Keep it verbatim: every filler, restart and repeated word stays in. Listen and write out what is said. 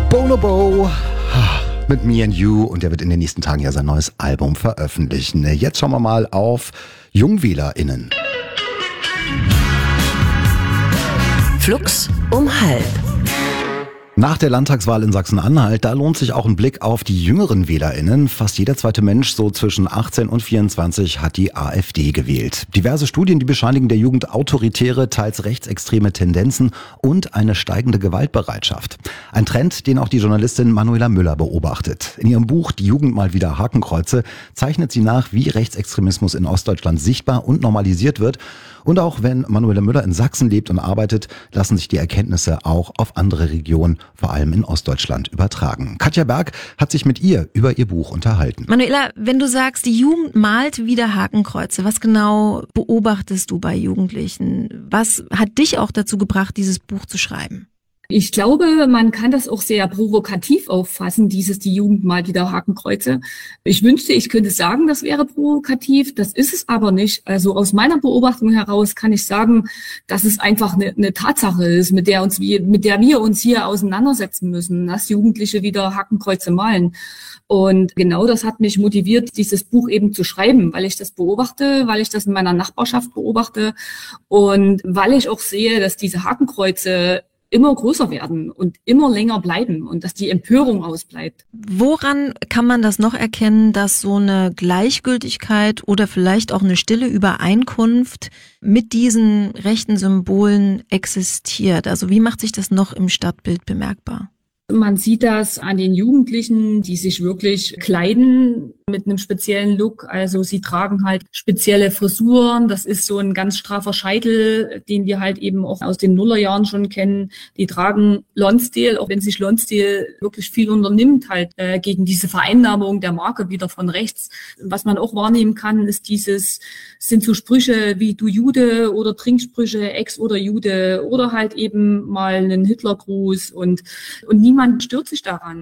Bonobo mit Me and You, und der wird in den nächsten Tagen ja sein neues Album veröffentlichen. Jetzt schauen wir mal auf JungwählerInnen. Flux um halb. Nach der Landtagswahl in Sachsen-Anhalt, da lohnt sich auch ein Blick auf die jüngeren WählerInnen. Fast jeder zweite Mensch, so zwischen achtzehn und vierundzwanzig, hat die AfD gewählt. Diverse Studien, die bescheinigen der Jugend autoritäre, teils rechtsextreme Tendenzen und eine steigende Gewaltbereitschaft. Ein Trend, den auch die Journalistin Manuela Müller beobachtet. In ihrem Buch Die Jugend mal wieder Hakenkreuze zeichnet sie nach, wie Rechtsextremismus in Ostdeutschland sichtbar und normalisiert wird. Und auch wenn Manuela Müller in Sachsen lebt und arbeitet, lassen sich die Erkenntnisse auch auf andere Regionen, vor allem in Ostdeutschland, übertragen. Katja Berg hat sich mit ihr über ihr Buch unterhalten. Manuela, wenn du sagst, die Jugend malt wieder Hakenkreuze, was genau beobachtest du bei Jugendlichen? Was hat dich auch dazu gebracht, dieses Buch zu schreiben? Ich glaube, man kann das auch sehr provokativ auffassen, dieses die Jugend mal wieder Hakenkreuze. Ich wünschte, ich könnte sagen, das wäre provokativ, das ist es aber nicht. Also aus meiner Beobachtung heraus kann ich sagen, dass es einfach eine, eine Tatsache ist, mit der uns wir, mit der wir uns hier auseinandersetzen müssen, dass Jugendliche wieder Hakenkreuze malen. Und genau das hat mich motiviert, dieses Buch eben zu schreiben, weil ich das beobachte, weil ich das in meiner Nachbarschaft beobachte und weil ich auch sehe, dass diese Hakenkreuze immer größer werden und immer länger bleiben und dass die Empörung ausbleibt. Woran kann man das noch erkennen, dass so eine Gleichgültigkeit oder vielleicht auch eine stille Übereinkunft mit diesen rechten Symbolen existiert? Also wie macht sich das noch im Stadtbild bemerkbar? Man sieht das an den Jugendlichen, die sich wirklich kleiden mit einem speziellen Look. Also sie tragen halt spezielle Frisuren. Das ist so ein ganz straffer Scheitel, den wir halt eben auch aus den Nullerjahren schon kennen. Die tragen Lonsdale, auch wenn sich Lonsdale wirklich viel unternimmt, halt äh, gegen diese Vereinnahmung der Marke wieder von rechts. Was man auch wahrnehmen kann, ist dieses, sind so Sprüche wie du Jude oder Trinksprüche, Ex oder Jude oder halt eben mal einen Hitlergruß und, und niemand Man stört sich daran.